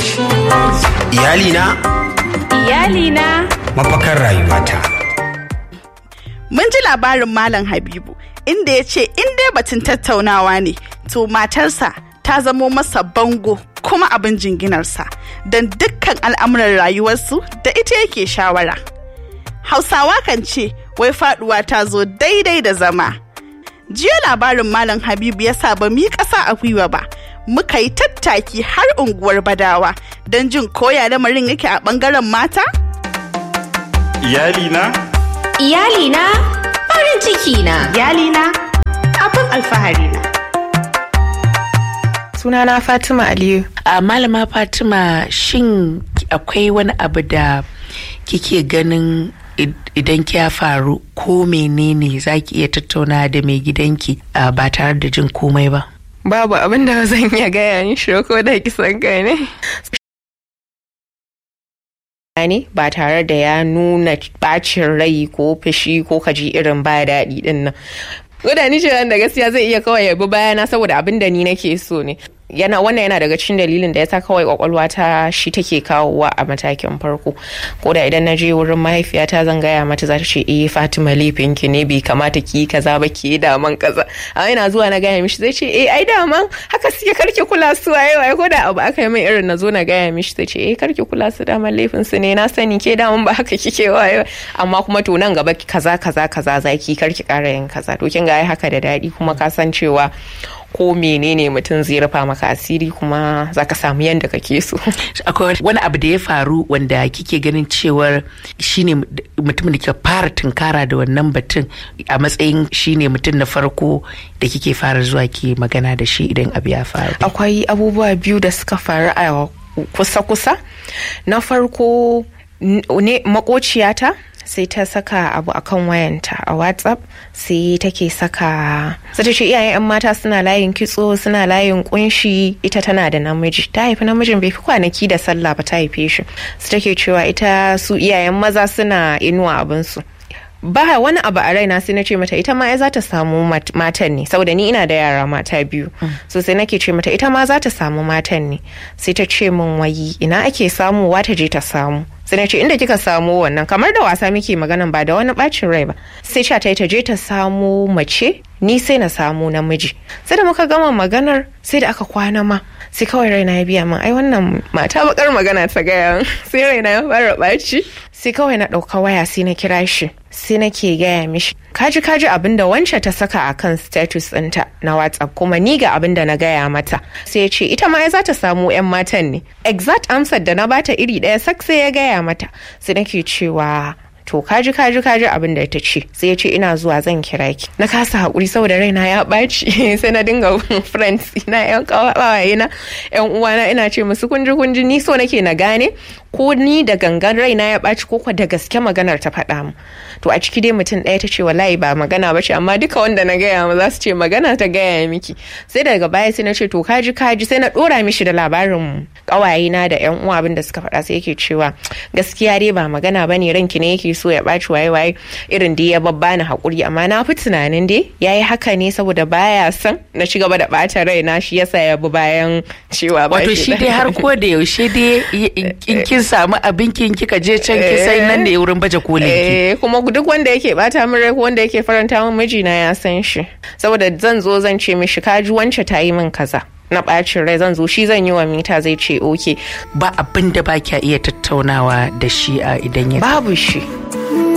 Iyalina mafakar rayuwata. Mun ji labarin Malam Habibu inda ya ce in dai batun tattaunawa ne to matarsa ta zamo masa bango kuma abin jinginarsa don dukkan al'amuran rayuwarsu da ita yake shawara. Hausawa kan ce wai faduwa ta zo daidai da zama. Jiya labarin Malam Habibu ya sa ba mu yi ƙasa a gwiwa ba, muka yi tattaki har unguwar Badawa don jin koya lamarin yake a ɓangaren mata? Iyalina farin ciki na. Iyalina abin alfahari na. Sunana Fatima Aliyu. Malama Fatima, shin akwai wani abu da kike ganin idan ya faru ko menene zaki iya tattauna da mai gidanki ba tare da jin komai ba? Babu abin da zan iya gaya ni ko da kisan kai ne. Ba tare da ya nuna bacin rai ko fushi ko kaji irin ba daɗi din nan. Ni ce da gaskiya zai iya kawai yabi bayana saboda abin da ni nake so ne. Wannan yana daga cikin dalilin da yasa kawai kwakwalwa ta shi take kawowa a matakin farko. Ko da idan na je wurin mahaifiyata zan gaya mata za ta ce Fatima laifinki ne bai kamata ki kaza ba ki daman kaza. Amma ina zuwa na gaya mishi zai ce ai daman haka suke karki kula su waye ko da abu aka yi min irin na zo na gaya mishi zai ce karki kula su daman laifin su ne na sani ke daman ba haka kike waye amma kuma to nan gaba kaza zaki karki kara yin kaza to kin ga ai haka da daɗi kuma ka san cewa ko menene mutum zai rufa maka asiri kuma zaka samu yanda kake so. Akwai wani abu da ya faru wanda kike ganin cewar shine mutum da ke fara tunkara da wannan batun a matsayin shine mutum na farko da kike fara zuwa ki magana da shi idan abu ya faru? Akwai abubuwa biyu da suka faru a kusa-kusa. Na farko ne makociyata sai ta saka abu akan wayanta a WhatsApp sai take saka sai ta ce iyayen 'yan mata suna layin kitso suna layin kunshi ita tana da namiji ta haifi namijin bai fi kwanaki da sallah ba ta haife shi sai take cewa ita su iyayen maza suna inuwa abinsu ba wani abu a raina sai na ce mata ita ma za ta samu matan ne saboda ni ina da yara mata biyu so sai nake ce mata ita ma za ta samu matan ne sai ta ce min wayi ina ake samuwa ta je ta samu sai na ce inda kika samu wannan kamar da wasa muke maganan ba da wani bacin rai ba sai sha ta je ta samu mace ni sai na samu namiji sai da muka gama maganar sai da aka kwana ma sai kawai raina ya biya min ai wannan mata bakar magana ta gaya sai raina ya fara baci sai kawai na ɗauka waya sai na kira shi sai nake gaya mishi kaji abinda wance ta saka akan status ɗinta na WhatsApp kuma ni ga abinda na gaya mata sai ya ce ita ma za ta samu 'yan matan ne exact amsar da na bata iri ɗaya sak sai ya gaya mata sai nake cewa to kaji abin da ta ce sai ya ce ina zuwa zan kira ki na kasa hakuri saboda raina ya ɓaci sai na dinga friends ina yan kawaye na yan uwana ina ce musu kunji ni so nake na gane ko ni da gangan raina ya ɓaci ko da gaske maganar ta faɗa mu to a ciki dai mutum ɗaya ta ce wallahi ba magana ba ce amma duka wanda na gaya ma za su ce magana ta gaya miki sai daga baya sai na ce to kaji sai na ɗora mishi da labarin kawaye na da yan uwa abin da suka faɗa sai yake cewa gaskiya dai ba magana bane ranki ne yake so ya ɓaci waye irin dai ya babbani haƙuri amma na fi tunanin dai ya yi haka ne saboda baya son na ci gaba da ɓata raina shi yasa ya bi bayan cewa ba wato shi dai har ko da yaushe dai in kin samu abinkin kika je can ki sai nan ne wurin baje kolin ki kuma duk wanda yake bata min rai ko wanda yake faranta min mijina ya san shi saboda zan ce mishi kaji wance ta yi min kaza na bacin rai zan zo shi zan yi wa mita zai ce oke ba abin da ba kya iya tattaunawa da shi a idan ya babu shi